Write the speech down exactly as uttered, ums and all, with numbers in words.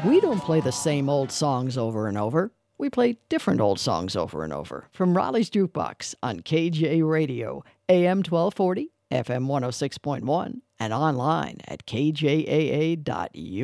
We don't play the same old songs over and over. We play different old songs over and over. From Raleigh's Jukebox on K J Radio, A M twelve forty, F M one oh six point one, and online at K J A A dot U.